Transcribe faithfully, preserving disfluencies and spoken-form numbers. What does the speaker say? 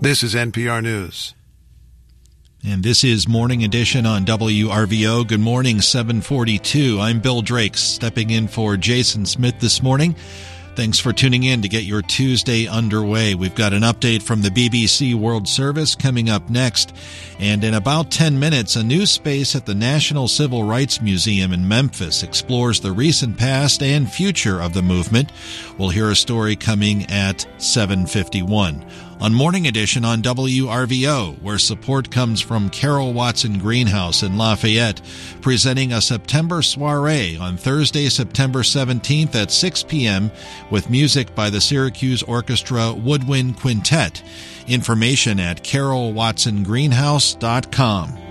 This is N P R News. And this is Morning Edition on W R V O. Good morning, seven forty-two. I'm Bill Drake, stepping in for Jason Smith this morning. Thanks for tuning in to get your Tuesday underway. We've got an update from the B B C World Service coming up next. And in about ten minutes, a new space at the National Civil Rights Museum in Memphis explores the recent past and future of the movement. We'll hear a story coming at seven fifty-one. On Morning Edition on W R V O, where support comes from Carol Watson Greenhouse in Lafayette, presenting a September soiree on Thursday, September seventeenth at six p.m. with music by the Syracuse Orchestra Woodwind Quintet. Information at carol watson greenhouse dot com.